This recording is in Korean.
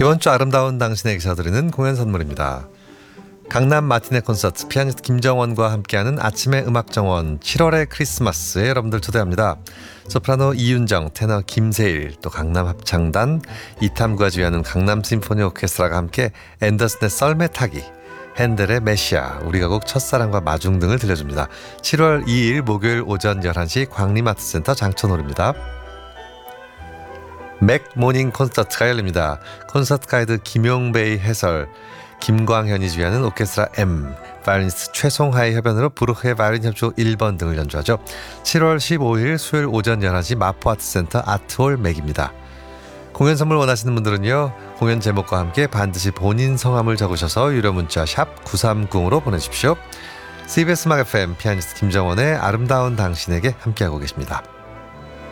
이번 주 아름다운 당신에게 드리는 공연 선물입니다. 강남 마티네 콘서트 피아니스트 김정원과 함께하는 아침의 음악정원 7월의 크리스마스에 여러분들 초대합니다. 소프라노 이윤정, 테너 김세일, 또 강남 합창단, 이탐구가 지휘하는 강남 심포니 오케스트라가 함께 앤더슨의 썰매 타기, 핸델의 메시아, 우리 가곡 첫사랑과 마중 등을 들려줍니다. 7월 2일 목요일 오전 11시 광림아트센터 장천홀입니다. 맥 모닝 콘서트가 열립니다. 콘서트 가이드 김용배의 해설, 김광현이 지휘하는 오케스트라 M, 바이올리니스트 최송하의 협연으로 부르크의 바이올린 협주곡 1번 등을 연주하죠. 7월 15일 수요일 오전 11시 마포아트센터 아트홀 맥입니다. 공연 선물 원하시는 분들은요, 공연 제목과 함께 반드시 본인 성함을 적으셔서 유료 문자 샵 930으로 보내주십시오. CBS 음악 FM 피아니스트 김정원의 아름다운 당신에게 함께하고 계십니다.